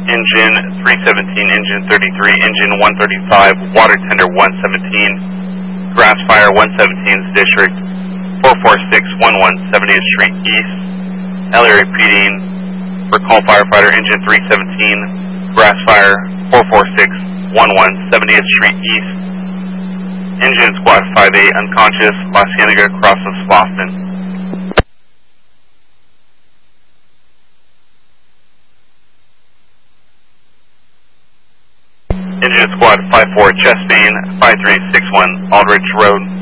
Engine 317, Engine 33, Engine 135, Water Tender 117, Grass Fire 117's District 44611 70th Street East. LA repeating for call firefighter Engine 317, Grass Fire 44611 70th Street East. Engine Squad 58 unconscious, La Cienega, cross of Slauson. Engine Squad 54 chest main 5361 Aldridge Road.